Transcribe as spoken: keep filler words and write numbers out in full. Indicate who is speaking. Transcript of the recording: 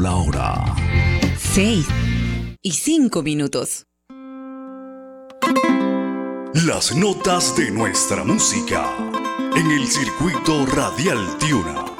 Speaker 1: la hora.
Speaker 2: Seis y cinco minutos.
Speaker 1: Las notas de nuestra música en el circuito radial Tiuna.